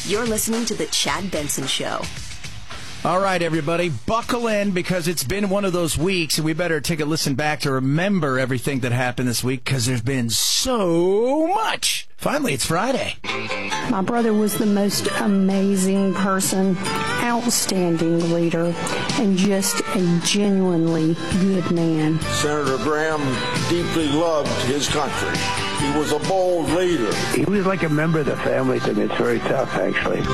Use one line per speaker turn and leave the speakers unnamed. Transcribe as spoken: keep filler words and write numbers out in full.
You're listening to The Chad Benson Show.
All right, everybody, buckle in because it's been one of those weeks, and we better take a listen back to remember everything that happened this week because there's been so much. Finally, it's Friday.
My brother was the most amazing person, outstanding leader, and just a genuinely good man.
Senator Graham deeply loved his country. He was a bold leader.
He was like a member of the family to me. It's very tough, actually.